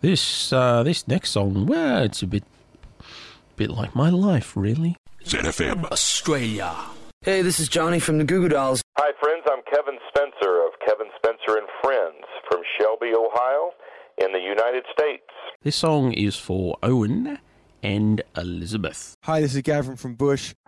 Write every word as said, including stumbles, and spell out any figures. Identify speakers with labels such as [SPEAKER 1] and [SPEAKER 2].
[SPEAKER 1] This uh, this next song, well, it's a bit bit like my life, really.
[SPEAKER 2] Z F M Australia.
[SPEAKER 3] Hey, this is Johnny from the Goo Goo Dolls.
[SPEAKER 4] Hi, friends. I'm Kevin Spencer of Kevin Spencer and Friends from Shelby, Ohio, in the United States.
[SPEAKER 1] This song is for Owen and Elizabeth.
[SPEAKER 5] Hi, this is Gavin from Bush.